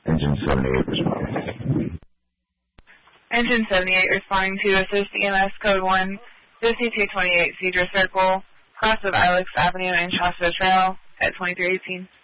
Engine 78 responding. Engine 78 responding to assist EMS code 1, 5228 Cedar Circle, cross of Ilex Avenue and Shasta Trail at 2318.